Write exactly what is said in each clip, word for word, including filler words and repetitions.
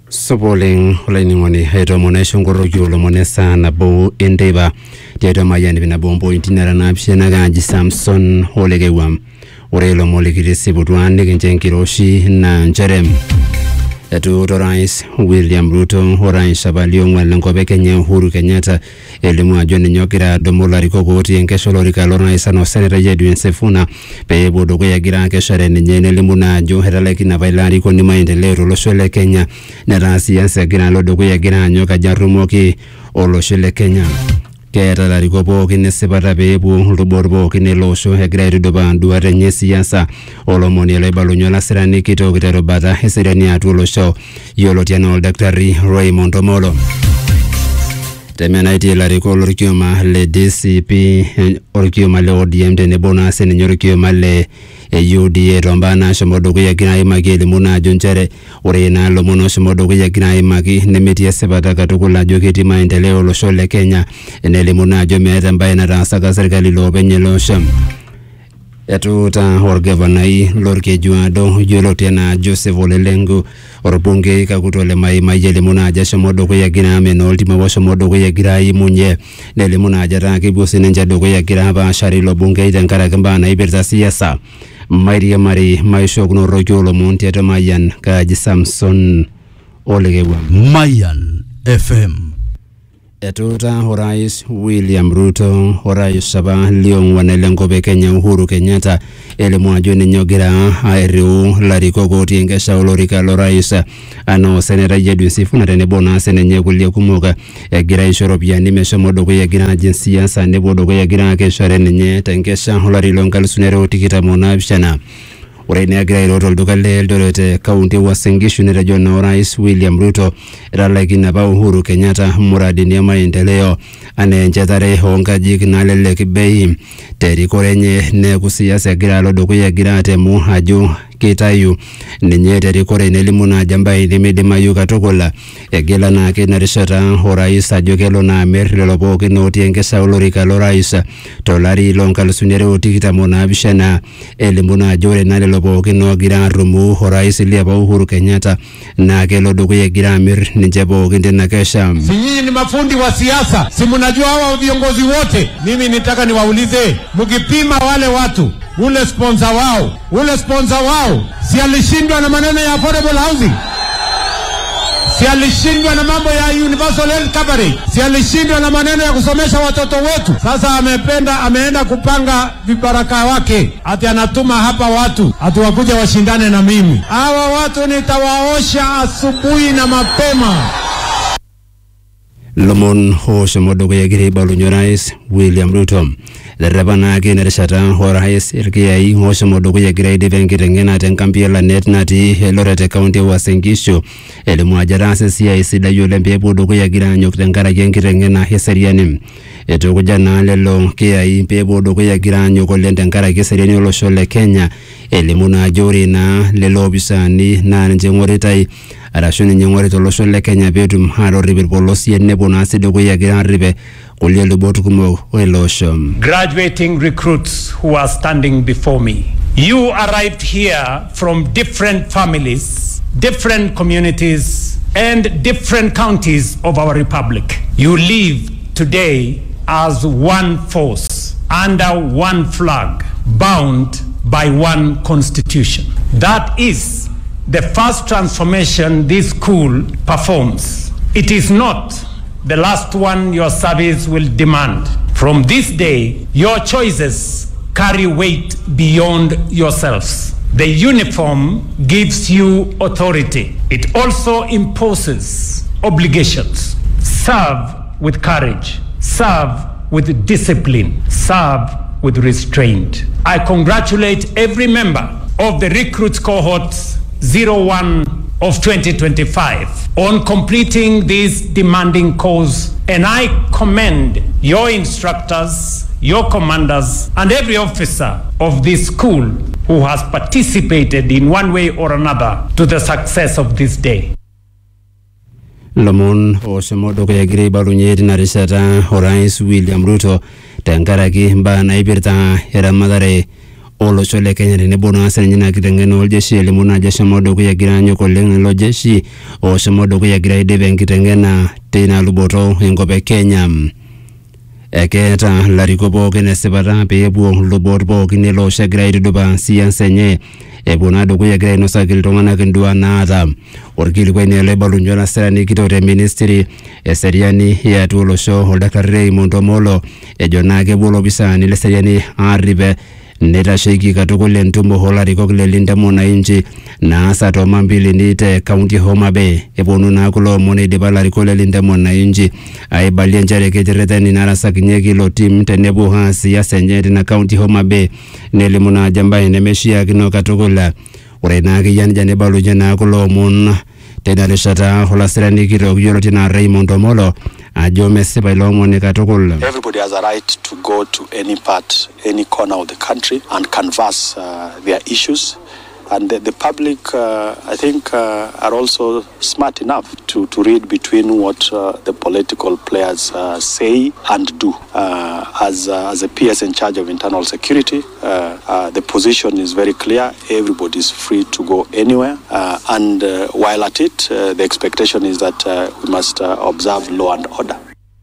Sopoling olainingoni haito monesho ngorojo lomonesa nabo endeba teto mayani binabombo intinara na pshena gaji Samson Olegewa orelo molekire sibutwande kenjenkiroshi na njerem etu Rais William Ruto orai shabalio ngwalengobe Kenya Uhuru Kenyatta elimu ajoni nyokira domolari kokoti enkesho lorika Rais no Senator Edwin Sifuna pe bodo yagira keshare nyene elimu na ajo heraleki na bailari koni maendeleo losho Kenya na rasiasa gira lodo yagira nyoka jarumoki olosho Kenya kera la rikopo kine sebata bebu luborbo kine losho hegrairu doba duare nye siyasa olomoni le balunyola serani kito kitero bata heserani atu losho yolo tiano Daktari Raymond Omolo temena iti la rikolo rikioma le D C P orikioma le O D M de nebona sene nyorikioma le U D A rombana shomodogo ya gina imagi elimuna jonjere orena lomono shomodogo ya gina imagi nemeti ya sebata katukula joketi maendeleo losho le Kenya ene elimuna jometa mbaye na rasaka serikali lobenye losham etuta orgavanai lorke juado jolote na Joseph Olelengu orbunge kakutole mai mayele muna jasho modogo ya gina ameno ultima washo modogo ya gira imunye nele muna jara kibusi ninja dogo ya gira ba shari lo bunge itankara kamba na iberta siyasa Maria Mari maisho kuno rojolo monti eto mayan kaji Samson Olegewa Mayan F M etuta Rais William Ruto Rais Saba Liong wanalengobe Kenya Uhuru Kenyatta elimu ajoni nyogira airu lariko koti enkesha olorika Rais ano Senator Edwin Sifuna tenebona senenye kulie kumoka egira ishoropiani meshomodogo yagira jinsia sa nebodogo yagira keshare nenye tenkesha olarilo nkalusunero tikita mona bishana Uraini agira irotoldukale Eldoret kaunti wa Sengishu nirajo na Rais William Ruto ralaki na ba Uhuru Kenyatta muradi ni maendeleo ane njatare hongaji kinalele kibei teri korenye ne kusiyasa gira lodogo ya gira temu haju kitayu ninye teri kore nelimu na jamba idimidima yu katokola egela na kinarishata Rais ajokelo na amer lelopo kinoti enkesa olorika Rais tolari lonkalusunere utikita mona abishana elimu na jore na lelopo kino gira rumu Rais liaba Uhuru Kenyatta na kelo dogo ya gira amir ninjebo kinde na kesha Sinyini ni mafundi wa siasa si munajua hawa viongozi wote mimi nitaka niwaulize mukipima wale watu ule sponsor wao ule sponsor wao si alishindwa na maneno ya affordable housing si alishindwa na mambo ya universal health coverage si alishindwa na maneno ya kusomesha watoto wetu sasa amependa ameenda kupanga vibaraka wake ati anatuma hapa watu ati wakuja washindane na mimi hawa watu nitawaosha asubuhi na mapema Lomon hosho modogo ya giri balunyo Rais William Ruto Lerabana kene reshata Rais Irkiai hosho modogo ya giri divengi rengena tenkampia la net nati Eldoret County wa Sengishu elimu ajarase siya isida yule mpepo dogo ya gira nyok tenkara gengi rengena heseriani eto kujana lelo kiai mpepo dogo ya gira nyok lente tenkara keseriani olosho le Kenya elimu na jori na lelo bisani na njengoritai arashuni nyengori tolosho le Kenya betum haro ribe polosi enebo na asidogo ya gira ribe kulia lubotu kumo welosho. Graduating recruits who are standing before me, you arrived here from different families, different communities and different counties of our republic. You live today as one force under one flag, bound by one constitution. That is the first transformation this school performs. It is not the last one your service will demand. From this day, your choices carry weight beyond yourselves. The uniform gives you authority. It also imposes obligations. Serve with courage. Serve with discipline. Serve with restraint. I congratulate every member of the recruits cohort zero one of twenty twenty-five on completing this demanding course, and I commend your instructors, your commanders, and every officer of this school who has participated in one way or another to the success of this day. Lomon oshomodogo ya giri balunyeti na rishata Rais William Ruto tenkaraki mba na ibirta era madare olosho le Kenya tenebo naa sininye kiteng'ena oljeshi elimu naa ajo eshomo dukuya egira anyok oleng ilo jeshi oshomo dukuya egira aidip enkiteng'ena teina luboto enkop e Kenya. Ekeeta larikok pookin esipata peepuo lubot pookin ele osho egira aitudupa siasa enye epuo naa dukuya egira ainosaki iltung'anak induat naata. Orkilikuai naa oibalunye olasirani kitok te ministry eseriani eatua olosho oldakitari Raymond Omolo ejo naa kepuo lopisaani leseriani aarrip netasheki katukul entumo olarikok le Linda Mwananchi naasa toma mbili te kaunti Homa Bay. Eponu naa kulo omon eidipa larikok le Linda Mwananchi aibalie njere keterreteni narasakinyeki ilo tim tenebo haa siasa enye tina kaunti Homa Bay nelimu naa ajo embaye nemeshiakino katukul. Ore naa akeyia nejia neibalunye naa kulo omon teina rishata olasirani kitok yioloti naa Raymond Omolo ajo mesipa ilo omoni katukul. Everybody has a right to go to any part, any corner of the country and canvass uh, their issues. And the, the public, uh, I think, uh, are also smart enough to, to read between what uh, the political players uh, say and do. Uh, as, uh, as a P S in charge of internal security, uh, uh, the position is very clear. Everybody is free to go anywhere. Uh, and uh, while at it, uh, the expectation is that uh, we must uh, observe law and order.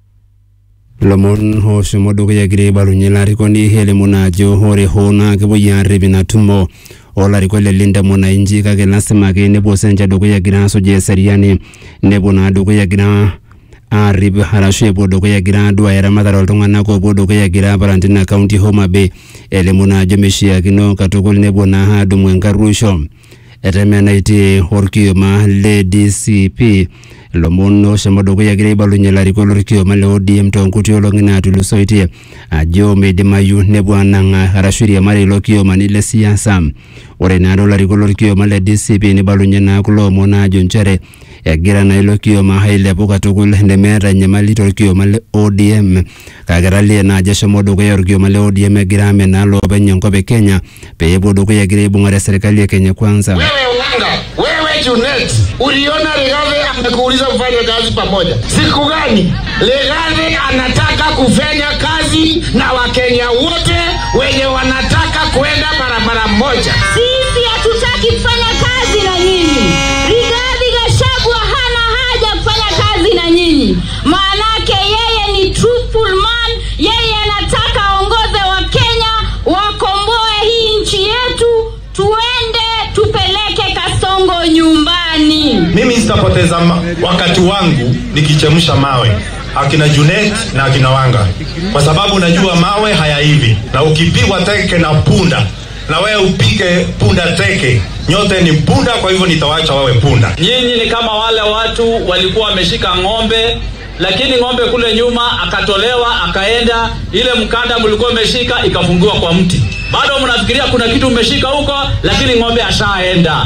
Lomon hoshomo dukuya egira aibalunye larikoni elimu naa ajo ore hoo naa kepuoi aarrip ina tumo olarikok le Linda Mwananchi kake lasima ake nepuo sininche dukuya egira asujaa eseriani nepuo naa dukuya egira aarrip arashu epuo dukuya egira aduaya eramatare oltung'anak opuo dukuya egira aparan tina kaunti Homa Bay elimu naa ajo meshiakino katukul nepuo naa adumu enkarruisho. Etemenaitie orkioma le D C P lomon oshomo dukuya egira aibalunye larikok lorkioma le O D M toonkuti olong'i naatulusoitie ajo meidimayu nepuo anang'aa arashu iriamari ilo kioma le siasa. Ore naa larikok lorkioma le D C P neibalunye naa kulo omon ajo njere egira naa ilo kioma ailepu katukul nemeeta enyamali torkioma le O D M kake etalie naa ajo eshomo dukuya orkioma le O D M egira amenaa loopeny enkop e Kenya peepuo dukuya egira aibung'are serikali ya Kenya Kwanza. Wewe Wanga, wewe Junet, uliona Rigathi amekuuliza ufanye kazi pamoja. Siku gani? Rigathi anataka kufanya kazi na Wakenya wote wenye wanataka kwenda barabara moja. Sisi hatutaki kufanya kazi na nyinyi. Rigathi Gachagua hana haja kufanya kazi na nyinyi. Maanake yeye ni truthful man, yeye anataka aongoze Wakenya, wakomboe hii nchi yetu, tuende tupeleke Kasongo nyumbani. Mimi sitapoteza wakati wangu nikichemsha mawe akina Junet na akina Wanga, kwa sababu najua mawe hayaivi, na ukipigwa teke na punda na wewe upige punda teke, nyote ni punda, kwa hivyo nitawaacha wawe punda. Nyinyi ni kama wale watu walikuwa wameshika ng'ombe, lakini ng'ombe kule nyuma akatolewa akaenda, ile mkanda mlikuwa umeshika ikafungiwa kwa mti. Bado mnafikiria kuna kitu umeshika huko, lakini ng'ombe ashaenda.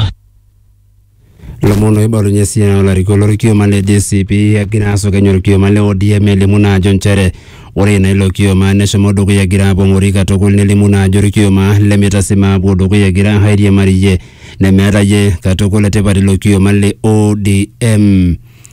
Lomono ibalunye siya larikok lorkioma le D C P egira asukeny orkioma le O D M elimu naa ajo njere ore naa ilo kioma neshomo dukuya egira abong'ori katukul nelimu naa ajo orkioma lemeitasima apuo dukuya egira airiamariyie nemeetayie katukul etipat ilo kioma le O D M.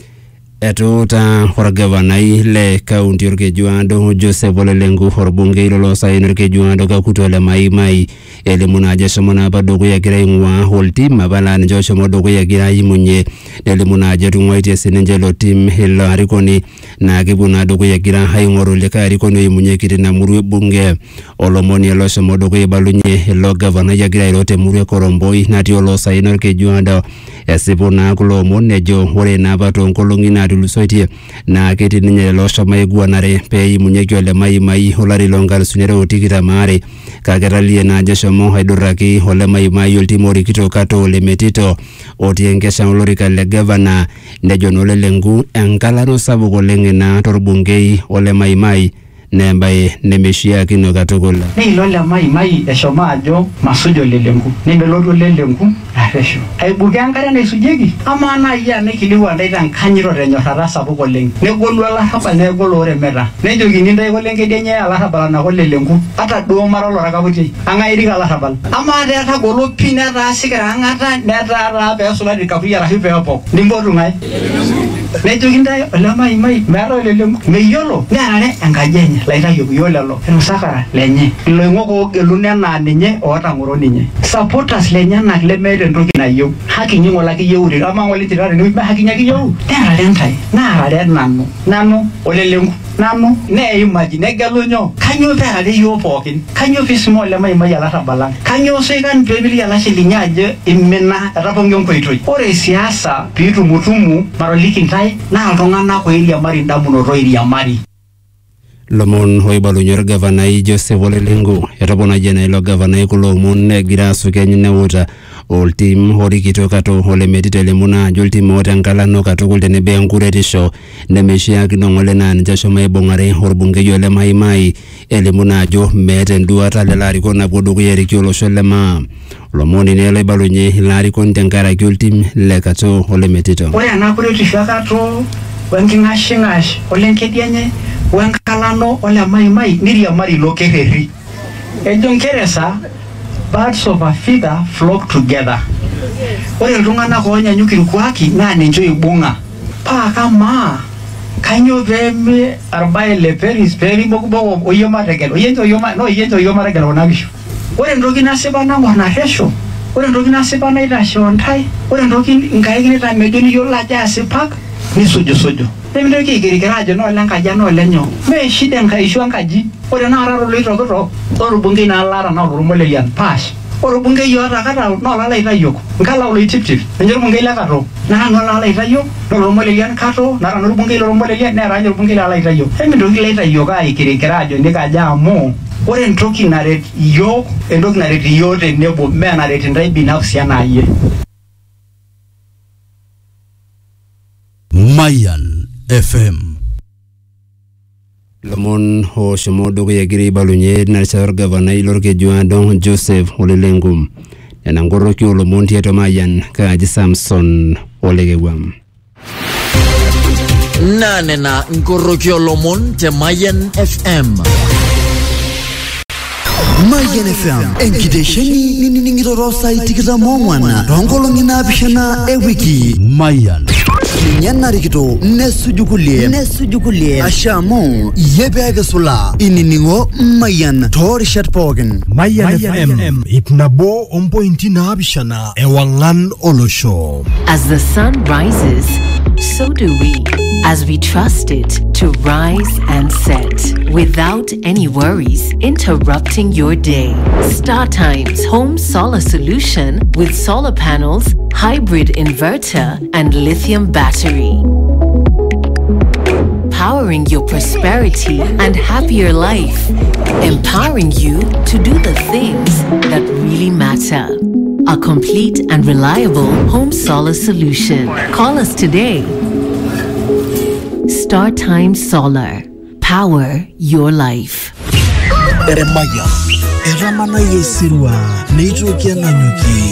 Etuuta orgavanai le kaunti orkejuado Joseph Ole Lenku orbungei lolosaen orkejuado Kakuto le Maimai elimu naa ajo eshomo naa apa dukuya egira aing'uaa oltim apa laa ninche oshomo dukuya egira aimunye nelimu naa ajo etung'uaitie sininche ilo tim ilo arikoni naa kepuo naa dukuya egira aing'oru likae arikoni oimunyeki tina murua ebunge. Olomoni ele oshomo dukuya ibalunye ilo gavanai egira airo temurua e Koromboi natii olosaen orkejuado. Esipu naa kulo omon ejo ore naa apa toonkolong'i naatulusoitie naa ketii ninye lelo oshomo aiguanare peeimunyeki Ole Maimai olari loonkalusuni are otikitam aare kake etalie naa ajo eshomo aidurraki Ole Maimai oltim orikito Kato Ole Metito otii enkesha olorika le gavana. Nejo naa Ole Lenku enkalano sapuk oleng ina torbungei Ole Maimai nembaye nemeshiakino katukul. Neilo Ole Maimai eshomo ajo masuj Ole Lenku nemelotu Ole Lenku arreshu aibuke enkare naisujieki amaa naaji anakiliwa ntae tenkanyito tenyorrata sapuk oleng negolu olarrabal negolu oremeta nejokini ntae kole enkedienye olarrabal anake Ole Lenku ata duo mara olorakaputiai ang'ae erik olarrabal amaa taa etagolo pii netaa sikira ang'ata netaa taa peesulari irkapui arashu peepok nimpotu ng'ae nejokini ntae Ole Maimai meeta Ole Lenku meyiolo neerare enkaji enye lenye laitayiok yo lelo irmusakara lenye iloing'ok oogeluni enaa ninye oota ng'oro ninye supporters lenyenak lemeeta entoki nayieu haki nyingo laki yeuri ama ng'ole tira tenewueji haki nyaki yeu nera lentai naarare nanu nanu olelengu nanu ne imagine negelu nyo kanyo peare yo pookin kanyo pisimo le mai mai ala tabalang kanyo sekan pebili ala shilingi aje imena ataponge nkoitoi ore siasa pitumutumu maroliki ntai na iltung'anak koilia mari ndamunoto iria mari lomon hoibalunyor gavanai Joseph Ole Lenku etopona jena ilo gavanai kulo mon negira asukeny neuta oltim horikito kato ole metite lemuna joltim ota nkalano katukul tenebe enkuretisho nemeshiakino ng'ole naa ninche shomo aibung'are orbungei ole Maimai elimuna ajo meeta enduata lelo arikon napuo dukuya erikie olosho le maa lomoni nelo aibalunye ilo arikon tenkaraki oltim le kato ole metito ore ena kuretisho kato wenking'ashing'ash ole nkedienye wenkalano ole Maimai niriamari lo kereri ejo nkeresa birds of a feather flock together ore iltung'anak oonyanyuk irkuaki naa ninche oibung'a paa kamaa kanyo peme arbae le peris peri bokuboko oyoma tegel oyenjo oyoma no oyenjo oyoma tegel onakisho ore entoki nasipa nang'or narresho ore entoki nasipa naitashe ontai ore entoki nkaik nitamejo niyiolo ajo asipak nisujusuju nemintoki aikirikira ajo noo lenkaji noo lenyo mee shida enkaishu enkaji ore naara toloitokitok orbungei naa lara naa olormolelian pash orbungei oota kata noo lala aitayiok nkala oloitiptip ninye orbungei le kato naa noo lala aitayiok nolormolelian kato nara norbungei lormolelian neera ninye orbungei lala aitayiok nemintoki laitayiok aikirikira ajo nikaja amu ore entoki naret iyiok entoki naret iyiok tenebo mee naret intai binafsi anaayie Mayan F M lomon hoshomo dukuya egira aibalunye narishata orgavanai lorkejuado Joseph Ole Lenku nena nkoroki olomon tiatua Mayan kaaji Samson Ole Kewam na nena nkoroki olomon te Mayan F M Mayan F M enkitesheni ninining'ito sai tikitam ong'wan toonkolong'i naapishana ewiki Mayan ninye narikito nesuju kulie nesuju kulie ashamu yebeke sula inining'o Mayan toorishat pookin Mayan F M ip nabo ompointi naapishana ewang'an olosho. As the sun rises, so do we, as we trust it to rise and set without any worries interrupting your day. Star Times Home Solar Solution with solar panels, hybrid inverter, and lithium battery. Powering your prosperity and happier life. Empowering you to do the things that really matter. A complete and reliable home solar solution. Call us today. Star Time Solar. Power your life. Mayan, eramana yesirwa, neitokia nanyuki.